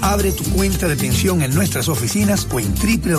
Abre tu cuenta de pensión en nuestras oficinas o en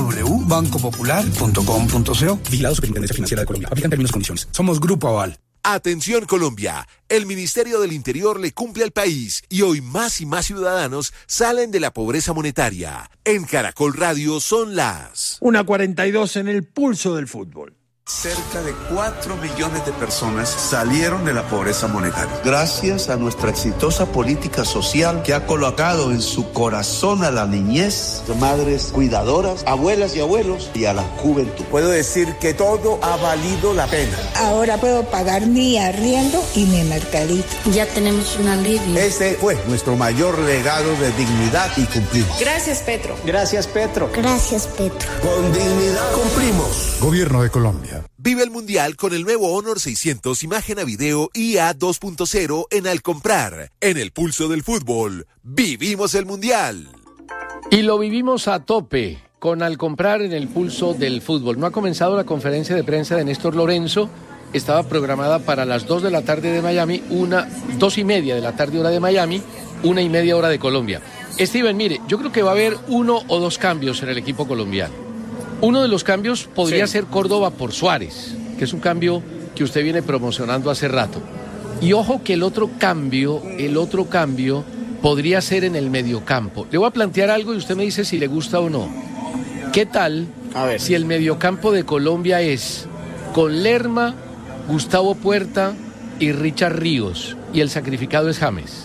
www.bancopopular.com.co. Vigilado Superintendencia Financiera de Colombia. Aplican términos y condiciones. Somos Grupo Aval. Atención Colombia, el Ministerio del Interior le cumple al país y hoy más y más ciudadanos salen de la pobreza monetaria. En Caracol Radio son las 1:42 en el pulso del fútbol. Cerca de 4 millones de personas salieron de la pobreza monetaria. Gracias a nuestra exitosa política social que ha colocado en su corazón a la niñez, madres cuidadoras, abuelas y abuelos y a la juventud. Puedo decir que todo ha valido la pena. Ahora puedo pagar mi arriendo y mi mercadito. Ya tenemos un alivio. Este fue nuestro mayor legado de dignidad y cumplimos. Gracias, Petro. Gracias, Petro. Gracias, Petro. Con dignidad cumplimos. Gobierno de Colombia. Vive el Mundial con el nuevo Honor 600 imagen a video IA 2.0 en Alcomprar. En el pulso del fútbol, vivimos el Mundial. Y lo vivimos a tope con Alcomprar en el pulso del fútbol. No ha comenzado la conferencia de prensa de Néstor Lorenzo. Estaba programada para las 2 de la tarde de Miami, 2:30 de la tarde hora de Miami, 1:30 hora de Colombia. Steven, mire, yo creo que va a haber 1 o 2 cambios en el equipo colombiano. Uno de los cambios podría ser Córdoba por Suárez, que es un cambio que usted viene promocionando hace rato. Y ojo que el otro cambio podría ser en el mediocampo. Le voy a plantear algo y usted me dice si le gusta o no. ¿Qué tal si el mediocampo de Colombia es con Lerma, Gustavo Puerta y Richard Ríos y el sacrificado es James?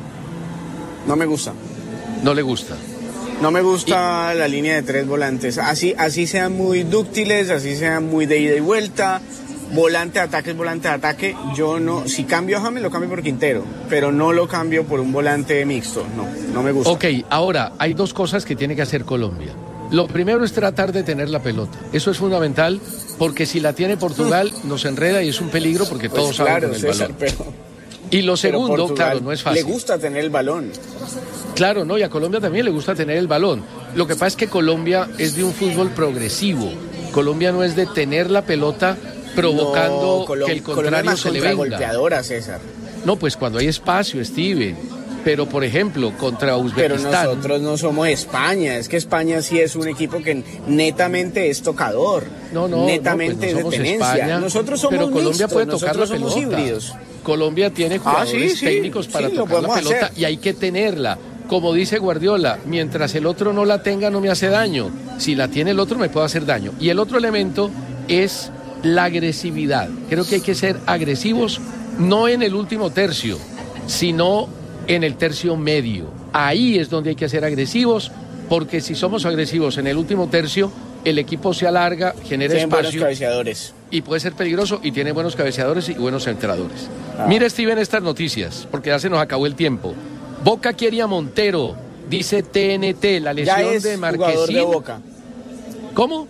No me gusta. ¿No le gusta? No me gusta la línea de 3 volantes. Así sean muy dúctiles, así sean muy de ida y vuelta. Volante de ataque es volante de ataque. Yo no, si cambio a James lo cambio por Quintero, pero no lo cambio por un volante mixto. No me gusta. Ok, ahora hay 2 cosas que tiene que hacer Colombia. Lo primero es tratar de tener la pelota. Eso es fundamental porque si la tiene Portugal nos enreda y es un peligro porque todos saben con el balón. Y lo segundo, claro, no es fácil. Le gusta tener el balón. Claro, no, y a Colombia también le gusta tener el balón. Lo que pasa es que Colombia es de un fútbol progresivo. Colombia no es de tener la pelota provocando que el contrario se le venga. Golpeadora, César. No, pues cuando hay espacio, Steven. Pero, por ejemplo, contra Uzbekistán... Pero nosotros no somos España. Es que España sí es un equipo que netamente es tocador. Netamente pues no es de tenencia. España, nosotros somos pero Colombia mixtos, puede tocar la somos pelota. Híbridos. Colombia tiene jugadores técnicos para tocar la pelota hacer. Y hay que tenerla. Como dice Guardiola, mientras el otro no la tenga no me hace daño. Si la tiene el otro me puede hacer daño. Y el otro elemento es la agresividad. Creo que hay que ser agresivos, no en el último tercio, sino en el tercio medio. Ahí es donde hay que ser agresivos, porque si somos agresivos en el último tercio, el equipo se alarga, genera Tienen espacio. buenos cabeceadores. Y puede ser peligroso y tiene buenos cabeceadores y buenos centradores. Mira, Steven, estas noticias, porque ya se nos acabó el tiempo. Boca quiere a Montero, dice TNT, la lesión de Marquezín. Jugador de Boca. ¿Cómo?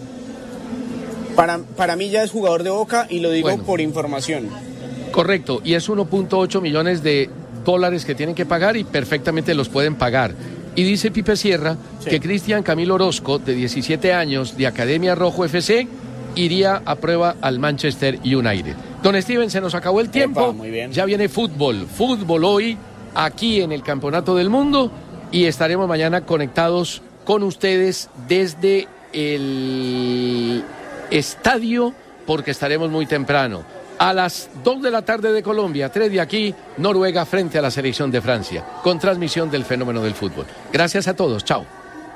Para mí ya es jugador de Boca y lo digo por información. Correcto, y es 1.8 millones de dólares que tienen que pagar y perfectamente los pueden pagar. Y dice Pipe Sierra que Cristian Camilo Orozco, de 17 años, de Academia Rojo FC, iría a prueba al Manchester United. Don Steven, se nos acabó el tiempo. Muy bien. Ya viene fútbol hoy aquí en el Campeonato del Mundo y estaremos mañana conectados con ustedes desde el estadio porque estaremos muy temprano. A las 2 de la tarde de Colombia, 3 de aquí, Noruega frente a la selección de Francia, con transmisión del fenómeno del fútbol. Gracias a todos, chao.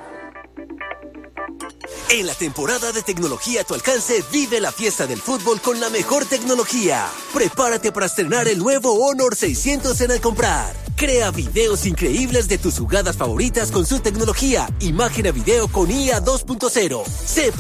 En la temporada de tecnología a tu alcance, vive la fiesta del fútbol con la mejor tecnología. Prepárate para estrenar el nuevo Honor 600 en Alcomprar. Crea videos increíbles de tus jugadas favoritas con su tecnología, imagen a video con IA 2.0.